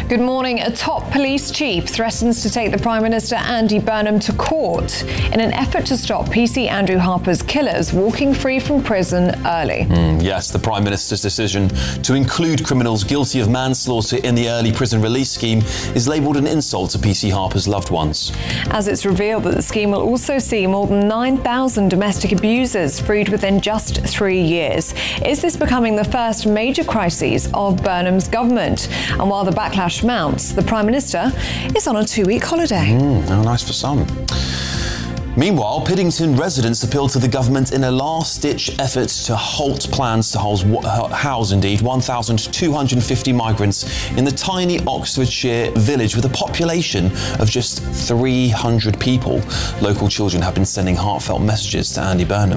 Good morning. A top police chief threatens to take the Prime Minister Andy Burnham to court in an effort to stop PC Andrew Harper's killers walking free from prison early. Yes, the Prime Minister's decision to include criminals guilty of manslaughter in the early prison release scheme is labelled an insult to PC Harper's loved ones. As it's revealed that the scheme will also see more than 9,000 domestic abusers freed within just 3 years. Is this becoming the first major crisis of Burnham's government? And while the backlash mounts, the Prime Minister is on a 2-week holiday. How nice for some. Meanwhile, Piddington residents appealed to the government in a last-ditch effort to halt plans to house 1,250 migrants in the tiny Oxfordshire village with a population of just 300 people. Local children have been sending heartfelt messages to Andy Burnham.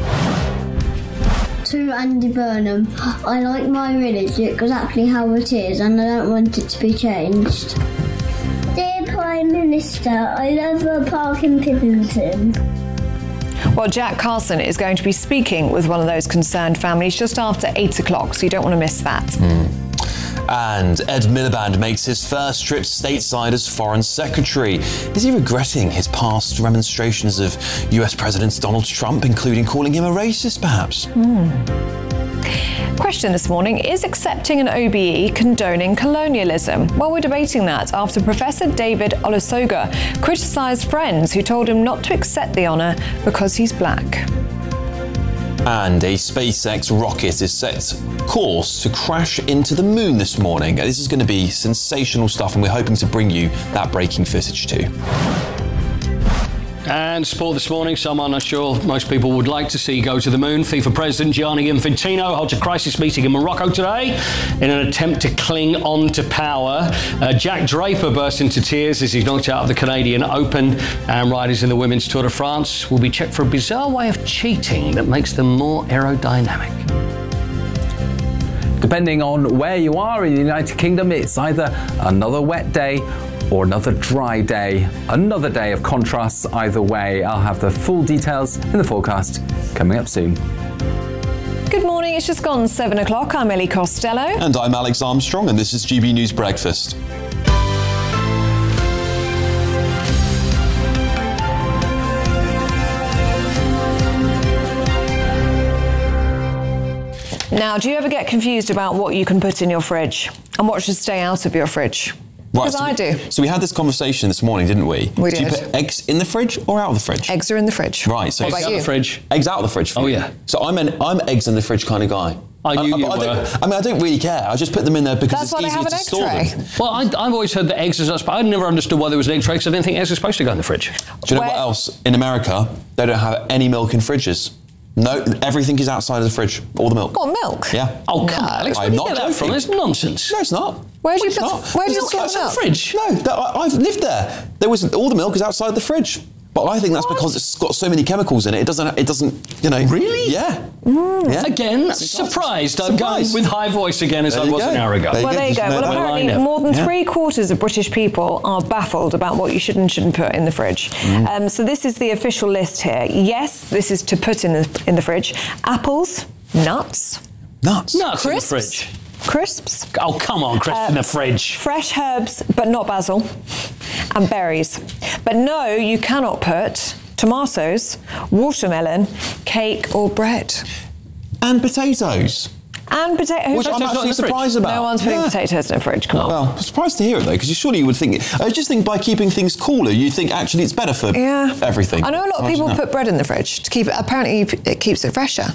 To Andy Burnham, I like my village exactly how it is and I don't want it to be changed. Dear Prime Minister, I love the park in Piddington. Well, Jack Carson is going to be speaking with one of those concerned families just after 8 o'clock, so you don't want to miss that. And Ed Miliband makes his first trip stateside as Foreign Secretary. Is he regretting his past remonstrations of US President Donald Trump, including calling him a racist, perhaps? Question this morning, is accepting an OBE condoning colonialism? Well, we're debating that after Professor David Olusoga criticised friends who told him not to accept the honour because he's black. And a SpaceX rocket is set course to crash into the moon this morning. This is going to be sensational stuff, and we're hoping to bring you that breaking footage too. And sport this morning, someone I'm sure most people would like to see go to the moon. FIFA President Gianni Infantino holds a crisis meeting in Morocco today in an attempt to cling on to power. Jack Draper burst into tears as he's knocked out of the Canadian Open, and riders in the Women's Tour de France will be checked for a bizarre way of cheating that makes them more aerodynamic. Depending on where you are in the United Kingdom, it's either another wet day or another dry day. Another day of contrasts either way. I'll have the full details in the forecast coming up soon. Good morning, it's just gone 7 o'clock. I'm Ellie Costello. And I'm Alex Armstrong, and this is GB News Breakfast. Now, do you ever get confused about what you can put in your fridge and what should stay out of your fridge? Because I do. So we had this conversation this morning, didn't we? We Do you did. put eggs in the fridge or out of the fridge? Eggs are in the fridge. Right. So What about Out you? the fridge. eggs out of the fridge. For Oh, you. yeah. So I'm eggs in the fridge kind of guy. I knew you I were. don't really care. I just put them in there because That's why they it's have easier an to egg store tray. them. Well, I've always heard that eggs are supposed. I never understood why there was an egg tray because I didn't think eggs are supposed to go in the fridge. Do you know Where- what else? In America, they don't have any milk in fridges. No, everything is outside of the fridge. All the milk. What, milk? Yeah. Oh, come No. on, Alex, where I'm do you not get that from? joking. It's nonsense. No, it's not. Where do you It's put- not. where do you It's store not the outside milk? the fridge? No, I've lived there. There was all the milk is outside the fridge. But I think that's because it's got so many chemicals in it. It doesn't, you know. Really? Yeah. Yeah. Again, surprised. I'm going Surprised. with high voice again as There I you was go. an hour ago. Well, there you Did go. you know Well, that? apparently Well, I know. more than Yeah. 3/4 of British people are baffled about what you should and shouldn't put in the fridge. So this is the official list here. Yes, this is to put in the fridge. Apples, nuts, Nuts. Nuts in the crisps, fridge. crisps, Oh, come on, crisps in the fridge. fresh herbs, but not basil, and berries. But no, you cannot put tomatoes, watermelon, cake or bread. And potatoes. And potatoes. Which I'm not in actually the fridge. surprised about. No one's putting Yeah. potatoes in the fridge, come on. Well, I'm surprised to hear it though, because surely you would think. I just think by keeping things cooler, you think actually it's better for everything. I know a lot of people put bread in the fridge to keep it. Apparently, it keeps it fresher.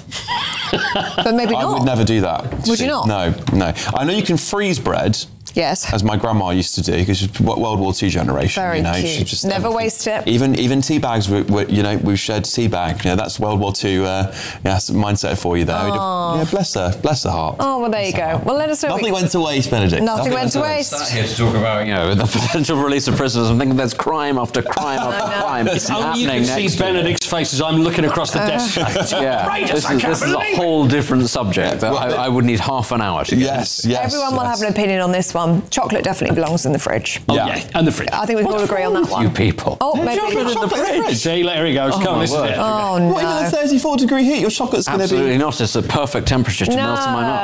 But maybe I not. would never do that. Would you not? No. I know you can freeze bread. Yes. As my grandma used to do, because she's World War II generation. Very you know, cute. she just Never waste it. Even tea bags. We've shared tea bag. You know, that's World War II mindset for you there. Yeah, bless her heart. Oh, well, there you go. Well, let us know. Nothing went to waste, Benedict. Nothing went to Sat waste. here to talk about, the potential release of prisoners. I'm thinking there's crime after crime after crime Only you happening can see next year. Benedict's face as I'm looking across the desk. Yeah, Outrageous, this is a whole different subject. I would need half an hour to get Yes. Everyone will have an opinion on this one. Chocolate definitely belongs in the fridge. Oh, yeah, and the fridge. I think we can all agree on that one. you people. Oh, maybe. Chocolate in the fridge. See, here he goes. Come on, my this is word. it. Oh, What, even no. a 34-degree heat, your chocolate's going to be... Absolutely not. It's a perfect temperature to melt in my mouth.